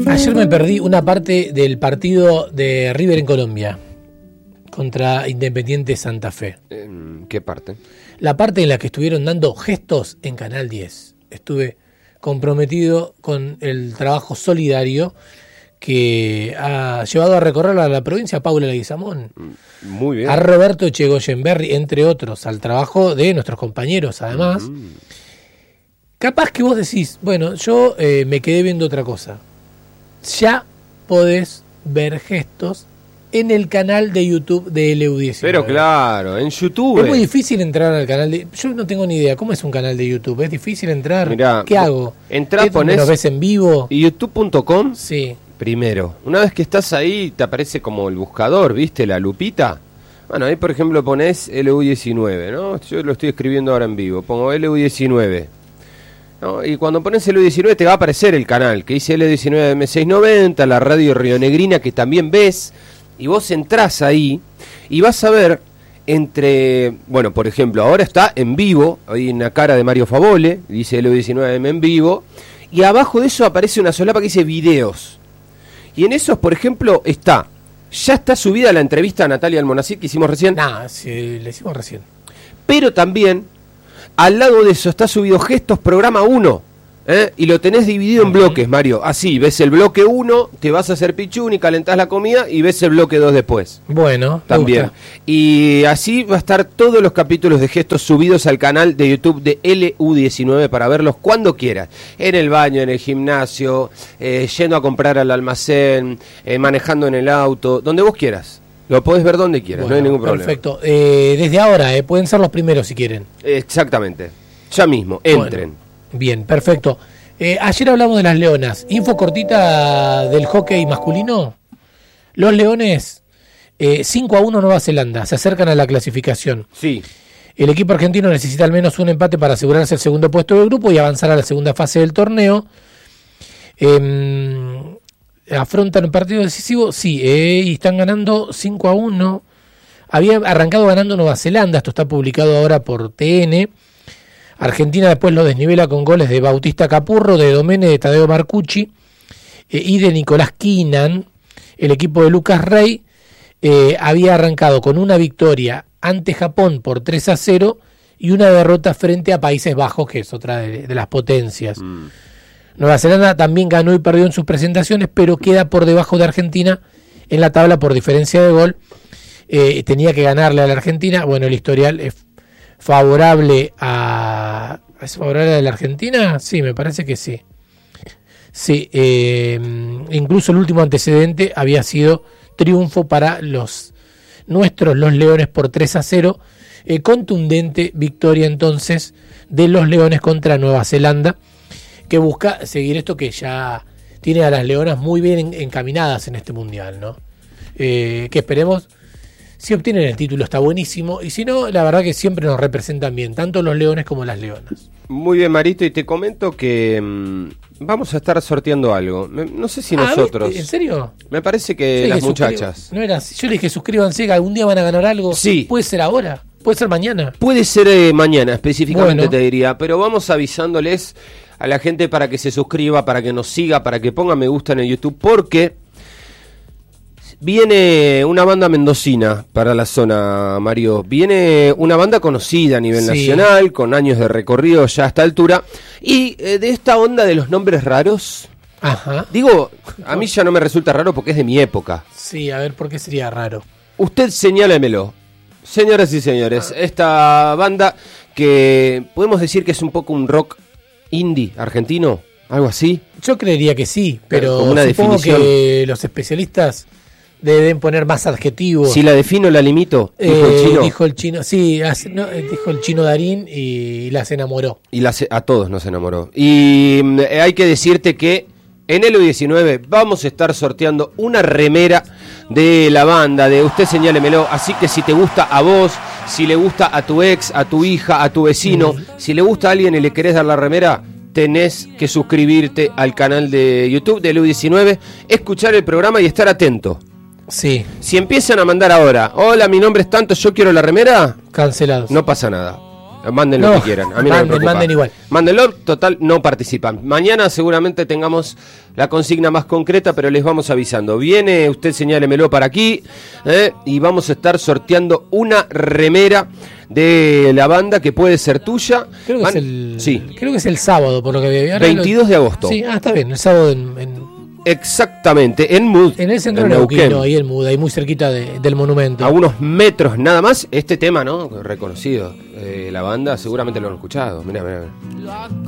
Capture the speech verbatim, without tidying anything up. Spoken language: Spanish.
Ayer me perdí una parte del partido de River en Colombia contra Independiente Santa Fe. ¿Qué parte? La parte en la que estuvieron dando gestos en Canal diez. Estuve comprometido con el trabajo solidario que ha llevado a recorrer a la provincia Paula Leguizamón. Muy bien. A Roberto Echegoyenberry, entre otros, al trabajo de nuestros compañeros, además. Mm. Capaz que vos decís, bueno, yo eh, me quedé viendo otra cosa. Ya podés ver gestos en el canal de YouTube de L U diecinueve. Pero claro, en YouTube. Es muy difícil entrar al canal de... Yo no tengo ni idea, ¿cómo es un canal de YouTube? ¿Es difícil entrar? Mirá, ¿qué hago? Entrás, ponés... ¿Lo ves en vivo? YouTube punto com. Sí. Primero, una vez que estás ahí, te aparece como el buscador, ¿viste? La lupita. Bueno, ahí por ejemplo ponés L U diecinueve, ¿no? Yo lo estoy escribiendo ahora en vivo. Pongo L U diecinueve. ¿No? Y cuando pones L U diecinueve te va a aparecer el canal, que dice L U diecinueve M seiscientos noventa, la radio rionegrina que también ves. Y vos entrás ahí y vas a ver entre... Bueno, por ejemplo, ahora está en vivo, hay una cara de Mario Favole, dice L U diecinueve M en vivo. Y abajo de eso aparece una solapa que dice videos. Y en esos, por ejemplo, está, ya está subida la entrevista a Natalia Almonacid que hicimos recién. Nah, sí, la hicimos recién. Pero también, al lado de eso, está subido Gestos Programa uno. ¿eh? Y lo tenés dividido uh-huh. en bloques, Mario. Así, ves el bloque uno, te vas a hacer pichún y calentás la comida y ves el bloque dos después. Bueno, también. Y así va a estar todos los capítulos de Gestos subidos al canal de YouTube de L U diecinueve para verlos cuando quieras. En el baño, en el gimnasio, eh, yendo a comprar al almacén, eh, manejando en el auto, donde vos quieras. Lo podés ver donde quieras, bueno, no hay ningún problema. Perfecto. Eh, desde ahora, eh, pueden ser los primeros si quieren. Exactamente. Ya mismo, entren. Bueno. Bien, perfecto. Eh, ayer hablamos de las leonas. Info cortita del hockey masculino. Los leones, eh, cinco a uno Nueva Zelanda, se acercan a la clasificación. Sí. El equipo argentino necesita al menos un empate para asegurarse el segundo puesto del grupo y avanzar a la segunda fase del torneo. Eh, ¿Afrontan un partido decisivo? Sí, eh, y están ganando cinco a uno. Había arrancado ganando Nueva Zelanda, esto está publicado ahora por T N. Argentina después lo desnivela con goles de Bautista Capurro, de Domene, de Tadeo Marcucci eh, y de Nicolás Keenan. El equipo de Lucas Rey eh, había arrancado con una victoria ante Japón por tres a cero y una derrota frente a Países Bajos, que es otra de, de las potencias. Mm. Nueva Zelanda también ganó y perdió en sus presentaciones, pero queda por debajo de Argentina en la tabla por diferencia de gol. Eh, tenía que ganarle a la Argentina. Bueno, el historial es favorable a... ¿Es favorable a la Argentina? Sí, me parece que sí. Sí, eh, incluso el último antecedente había sido triunfo para los nuestros, los Leones, por tres a cero. Eh, contundente victoria entonces de los Leones contra Nueva Zelanda, que busca seguir esto que ya tiene a las Leonas muy bien encaminadas en este Mundial, ¿no? Eh, que esperemos... Si obtienen el título está buenísimo, y si no, la verdad que siempre nos representan bien, tanto los leones como las leonas. Muy bien, Marito, y te comento que mmm, vamos a estar sorteando algo. Me, no sé si ah, nosotros... ¿En serio? Me parece que sí, las que muchachas... No era así. Yo le dije, suscríbanse, que algún día van a ganar algo. Sí. Puede ser ahora, puede ser mañana. Puede ser eh, mañana, específicamente bueno. te diría, pero vamos avisándoles a la gente para que se suscriba, para que nos siga, para que ponga me gusta en el YouTube, porque... Viene una banda mendocina para la zona, Mario. Viene una banda conocida a nivel sí. nacional, con años de recorrido ya a esta altura. Y eh, de esta onda de los nombres raros, Ajá. digo, a mí ya no me resulta raro porque es de mi época. Sí, a ver, ¿por qué sería raro? Usted señálemelo. Señoras y señores, ah. esta banda que podemos decir que es un poco un rock indie argentino, algo así. Yo creería que sí, pero como una supongo definición. Que los especialistas... deben poner más adjetivos. Si la defino, la limito, dijo eh, el chino. Dijo el chino, sí, hace, no, dijo el chino Darín y las enamoró. Y las, a todos nos enamoró. Y eh, hay que decirte que en L U diecinueve vamos a estar sorteando una remera de la banda, de Usted Señálemelo. Así que si te gusta a vos, si le gusta a tu ex, a tu hija, a tu vecino, mm. si le gusta a alguien y le querés dar la remera, tenés que suscribirte al canal de YouTube de L U diecinueve, escuchar el programa y estar atento. Sí. Si empiezan a mandar ahora, hola, mi nombre es tanto, yo quiero la remera, cancelados. No pasa nada. Manden No, lo que quieran. A mí no me manden, preocupa. manden igual. Mándenlo, total, no participan. Mañana seguramente tengamos la consigna más concreta, pero les vamos avisando. Viene, usted señálemelo para aquí, ¿eh? Y vamos a estar sorteando una remera de la banda que puede ser tuya. Creo que, Van- es el, sí. creo que es el sábado, por lo que veo. Ahora veintidós de agosto. Sí, ah, está bien, el sábado en, en, Exactamente, en Mood. en el centro de Neuquén, ahí en Muda, ahí muy cerquita de- del monumento. A unos metros nada más. Este tema, ¿no? Reconocido. Eh, la banda seguramente lo han escuchado. Mirá, mirá, mirá.